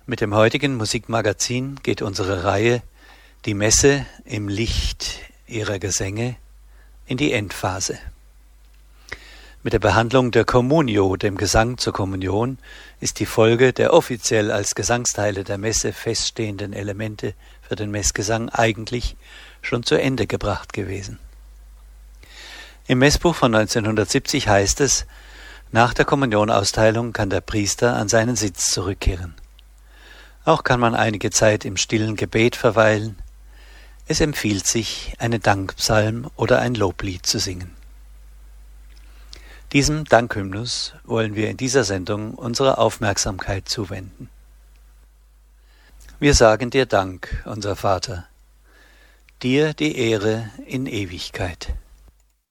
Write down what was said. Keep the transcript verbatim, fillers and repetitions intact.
Mit dem heutigen Musikmagazin geht unsere Reihe Die Messe im Licht ihrer Gesänge in die Endphase. Mit der Behandlung der Communio, dem Gesang zur Kommunion, ist die Folge der offiziell als Gesangsteile der Messe feststehenden Elemente für den Messgesang eigentlich schon zu Ende gebracht gewesen. Im Messbuch von neunzehnhundertsiebzig heißt es, nach der Kommunionausteilung kann der Priester an seinen Sitz zurückkehren. Auch kann man einige Zeit im stillen Gebet verweilen. Es empfiehlt sich, einen Dankpsalm oder ein Loblied zu singen. Diesem Dankhymnus wollen wir in dieser Sendung unsere Aufmerksamkeit zuwenden. Wir sagen dir Dank, unser Vater, dir die Ehre in Ewigkeit.